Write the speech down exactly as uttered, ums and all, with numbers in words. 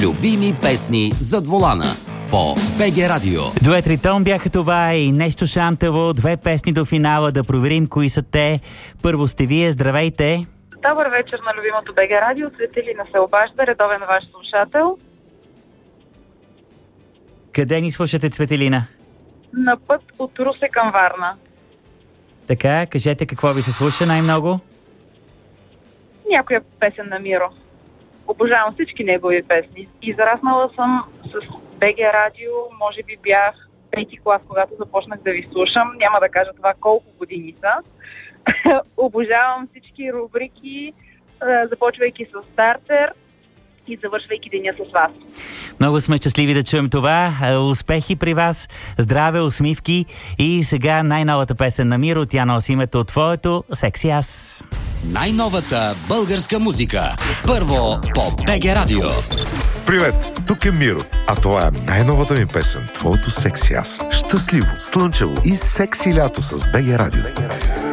Любими песни зад волана по БГ Радио. Дует Ритон бяха това и нещо шантаво. Две песни до финала, да проверим кои са те. Първо сте вие, здравейте. Добър вечер на любимото БГ Радио. Цветелина се обажда, редовен ваш слушател. Къде ни слушате, Цветелина? На път от Русе към Варна. Така, кажете какво ви се слуша най-много? Някоя песен на Миро. Обожавам всички негови песни. Израснала съм с БГ Радио, може би бях пети клас, когато започнах да ви слушам. Няма да кажа това колко години са. Обожавам всички рубрики, започвайки с стартер и завършвайки деня с вас. Много сме щастливи да чуем това. Успехи при вас, здраве, усмивки и сега най-новата песен на Миро. Тя носи името твоето "Секси аз". Най-новата българска музика. Първо по БГ Радио. Привет, тук е Миро, а това е най-новата ми песен "Твоето секси аз". Щастливо, слънчево и секси лято с БГ Радио.